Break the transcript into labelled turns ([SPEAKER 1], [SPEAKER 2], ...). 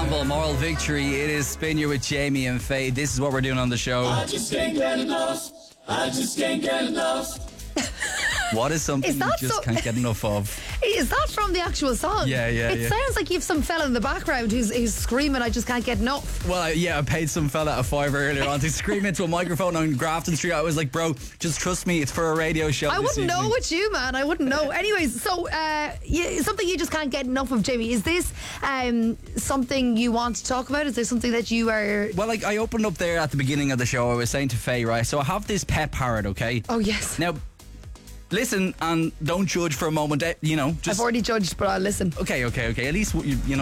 [SPEAKER 1] Campbell, Moral Victory. It is Spin You with Jamie and Faye. This is what we're doing on the show.
[SPEAKER 2] I just can't get enough. I just can't get enough.
[SPEAKER 1] What is something
[SPEAKER 3] Is that
[SPEAKER 1] you just can't get enough of?
[SPEAKER 3] Is that from the actual song?
[SPEAKER 1] Yeah.
[SPEAKER 3] It sounds like you've some fella in the background who's screaming, I just can't get enough.
[SPEAKER 1] Well, I paid some fella a $5 earlier on to scream into a microphone on Grafton Street. I was like, bro, just trust me, it's for a radio show.
[SPEAKER 3] I wouldn't know it's you, man. I wouldn't know. Anyways, so something you just can't get enough of, Jamie. Is this something you want to talk about? Is there something that you are...
[SPEAKER 1] Well, like I opened up there at the beginning of the show. I was saying to Faye, right? So I have this pet parrot, okay?
[SPEAKER 3] Oh, yes.
[SPEAKER 1] Now, listen and don't judge for a moment. You know, just...
[SPEAKER 3] I've already judged, but I'll listen.
[SPEAKER 1] Okay. At least, you know,